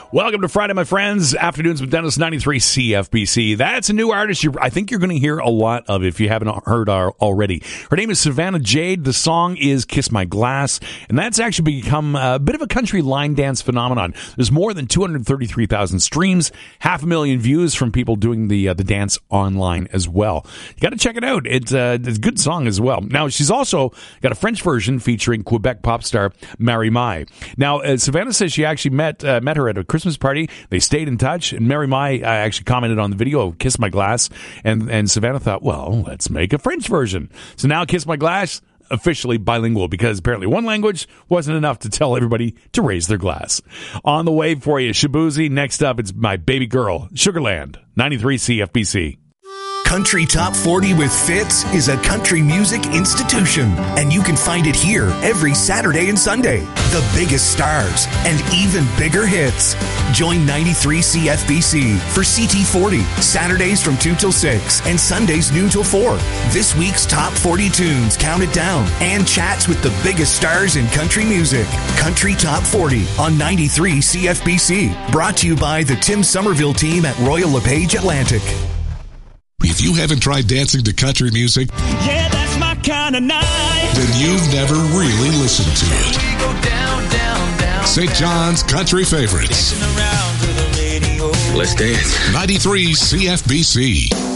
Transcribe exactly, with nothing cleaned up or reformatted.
Welcome to Friday, my friends. Afternoons with Dennis, ninety-three C F B C. That's a new artist you're, I think you're going to hear a lot of if you haven't heard her already. Her name is Savannah Jade. The song is Kiss My Glass, and that's actually become a bit of a country line dance phenomenon. There's more than two hundred thirty-three thousand streams, half a million views from people doing the uh, the dance online as well. You got to check it out. It's, uh, it's a good song as well. Now, she's also got a French version featuring Quebec pop star Mary Mai. Now, uh, Savannah says she actually met uh, met her at a Christmas party. They stayed in touch, and Mary Mai uh, actually commented on the video of Kiss My Glass, and, and Savannah thought, well, let's make a French version. So now Kiss My Glass, officially bilingual, because apparently one language wasn't enough to tell everybody to raise their glass. On the way for you, Shabuzi. Next up, it's My Baby Girl, Sugarland, ninety-three C F B C. Country Top forty with Fitz is a country music institution, and you can find it here every Saturday and Sunday. The biggest stars and even bigger hits. Join ninety-three C F B C for C T forty, Saturdays from two till six and Sundays noon till four. This week's Top forty tunes counted down and chats with the biggest stars in country music. Country Top forty on ninety-three C F B C. Brought to you by the Tim Somerville team at Royal LePage Atlantic. If you haven't tried dancing to country music, yeah, that's my kind of night, then you've never really listened to it. we go down, down, down, Saint John's Country Favorites. dancing around to the radio. Let's dance. ninety-three C F B C.